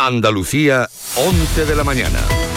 Andalucía, 11 de la mañana.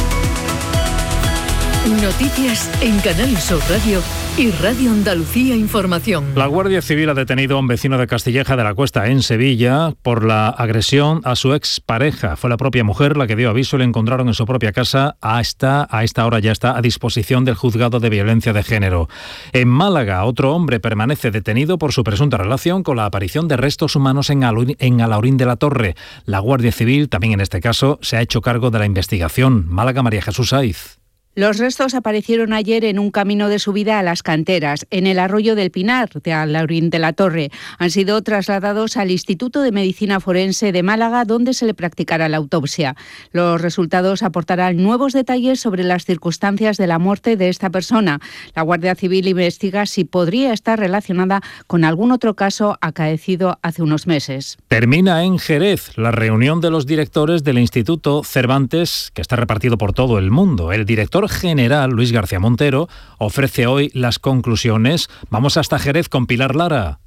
Noticias en Canal Sur Radio y Radio Andalucía Información. La Guardia Civil ha detenido a un vecino de Castilleja de la Cuesta, en Sevilla, por la agresión a su expareja. Fue la propia mujer la que dio aviso y le encontraron en su propia casa. A esta hora ya está a disposición del Juzgado de Violencia de Género. En Málaga, otro hombre permanece detenido por su presunta relación con la aparición de restos humanos en Alhaurín de la Torre. La Guardia Civil, también en este caso, se ha hecho cargo de la investigación. Málaga, María Jesús Saiz. Los restos aparecieron ayer en un camino de subida a las canteras, en el arroyo del Pinar de Alhaurín de la Torre. Han sido trasladados al Instituto de Medicina Forense de Málaga, donde se le practicará la autopsia. Los resultados aportarán nuevos detalles sobre las circunstancias de la muerte de esta persona. La Guardia Civil investiga si podría estar relacionada con algún otro caso acaecido hace unos meses. Termina en Jerez la reunión de los directores del Instituto Cervantes, que está repartido por todo el mundo. El director general, Luis García Montero, ofrece hoy las conclusiones. Vamos hasta Jerez con Pilar Lara.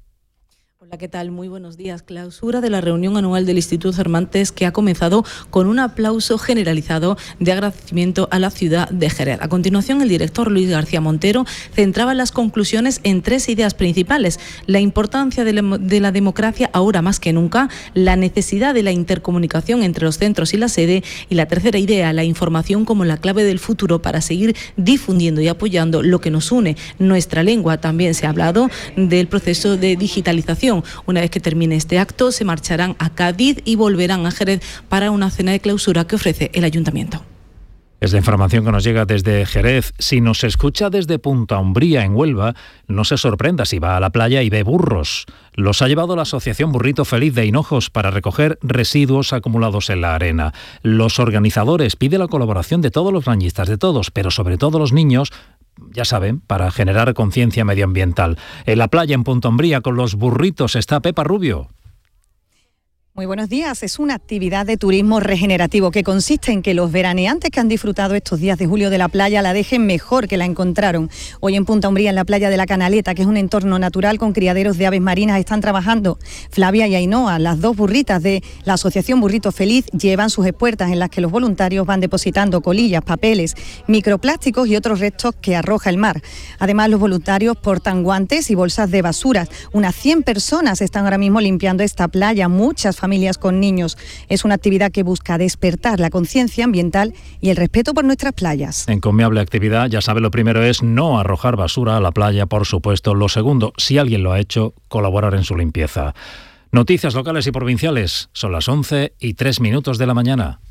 Hola, ¿qué tal? Muy buenos días. Clausura de la reunión anual del Instituto Cervantes, que ha comenzado con un aplauso generalizado de agradecimiento a la ciudad de Jerez. A continuación, el director Luis García Montero centraba las conclusiones en tres ideas principales: la importancia de la democracia ahora más que nunca, la necesidad de la intercomunicación entre los centros y la sede, y la tercera idea, la información como la clave del futuro para seguir difundiendo y apoyando lo que nos une, nuestra lengua. También se ha hablado del proceso de digitalización. Una vez que termine este acto, se marcharán a Cádiz y volverán a Jerez para una cena de clausura que ofrece el Ayuntamiento. Es la información que nos llega desde Jerez. Si nos escucha desde Punta Umbría, en Huelva, no se sorprenda si va a la playa y ve burros. Los ha llevado la Asociación Burrito Feliz de Hinojos para recoger residuos acumulados en la arena. Los organizadores piden la colaboración de todos los bañistas, de todos, pero sobre todo los niños, ya saben, para generar conciencia medioambiental. En la playa en Punta Umbría con los burritos está Pepa Rubio. Muy buenos días. Es una actividad de turismo regenerativo que consiste en que los veraneantes que han disfrutado estos días de julio de la playa la dejen mejor que la encontraron. Hoy en Punta Umbría, en la playa de la Canaleta, que es un entorno natural con criaderos de aves marinas, están trabajando Flavia y Ainhoa. Las dos burritas de la Asociación Burrito Feliz llevan sus espuertas en las que los voluntarios van depositando colillas, papeles, microplásticos y otros restos que arroja el mar. Además, los voluntarios portan guantes y bolsas de basuras. Unas 100 personas están ahora mismo limpiando esta playa, muchas familias con niños. Es una actividad que busca despertar la conciencia ambiental y el respeto por nuestras playas. Encomiable actividad. Ya sabe, lo primero es no arrojar basura a la playa, por supuesto. Lo segundo, si alguien lo ha hecho, colaborar en su limpieza. Noticias locales y provinciales. Son las 11:03 de la mañana.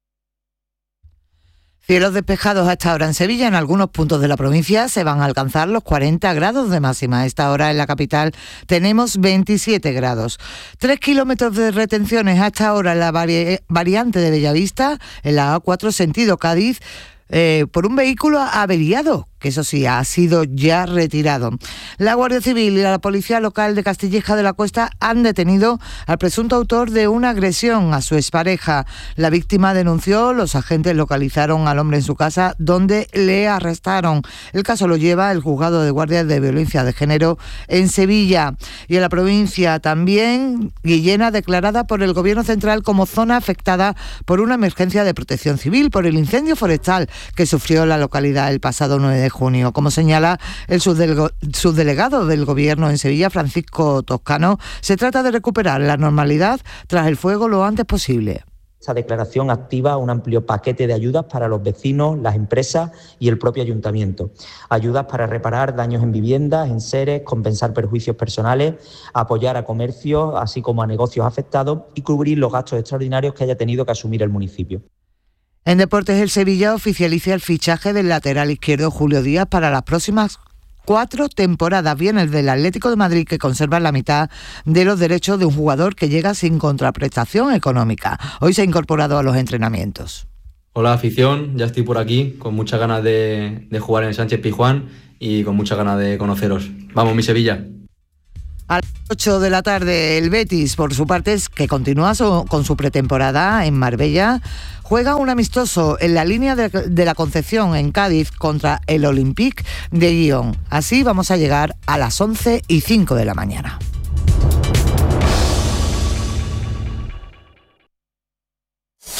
Cielos despejados a esta hora en Sevilla. En algunos puntos de la provincia se van a alcanzar los 40 grados de máxima. A esta hora en la capital tenemos 27 grados. 3 kilómetros de retenciones a esta hora en la variante de Bellavista, en la A4 sentido Cádiz, por un vehículo averiado, que eso sí, ha sido ya retirado. La Guardia Civil y la Policía Local de Castilleja de la Cuesta han detenido al presunto autor de una agresión a su expareja. La víctima denunció, los agentes localizaron al hombre en su casa, donde le arrestaron. El caso lo lleva el Juzgado de Guardia de Violencia de Género en Sevilla. Y en la provincia también, Guillena, declarada por el Gobierno Central como zona afectada por una emergencia de protección civil por el incendio forestal que sufrió la localidad el pasado 9 de junio. Como señala el subdelegado del Gobierno en Sevilla, Francisco Toscano, se trata de recuperar la normalidad tras el fuego lo antes posible. Esta declaración activa un amplio paquete de ayudas para los vecinos, las empresas y el propio ayuntamiento. Ayudas para reparar daños en viviendas, en seres, compensar perjuicios personales, apoyar a comercios, así como a negocios afectados y cubrir los gastos extraordinarios que haya tenido que asumir el municipio. En deportes, el Sevilla oficializa el fichaje del lateral izquierdo Julio Díaz para las próximas 4 temporadas. Viene el del Atlético de Madrid, que conserva la mitad de los derechos de un jugador que llega sin contraprestación económica. Hoy se ha incorporado a los entrenamientos. Hola afición, ya estoy por aquí con muchas ganas de jugar en el Sánchez Pizjuán y con muchas ganas de conoceros. Vamos, mi Sevilla. A las 8 de la tarde, el Betis, por su parte, que continúa con su pretemporada en Marbella, juega un amistoso en la línea de la Concepción, en Cádiz, contra el Olympique de Lyon. Así vamos a llegar a las 11:05 de la mañana.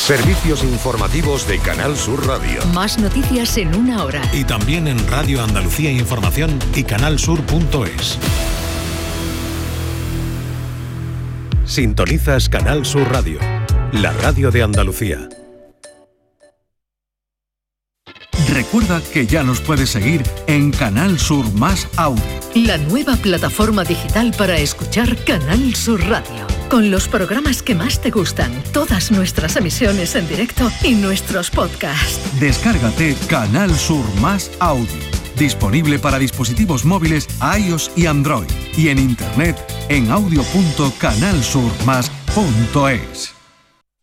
Servicios informativos de Canal Sur Radio. Más noticias en una hora. Y también en Radio Andalucía Información y canalsur.es. Sintonizas Canal Sur Radio, la radio de Andalucía. Recuerda que ya nos puedes seguir en Canal Sur Más Audio. La nueva plataforma digital para escuchar Canal Sur Radio. Con los programas que más te gustan, todas nuestras emisiones en directo y nuestros podcasts. Descárgate Canal Sur Más Audio. Disponible para dispositivos móviles iOS y Android. Y en internet en audio.canalsurmas.es.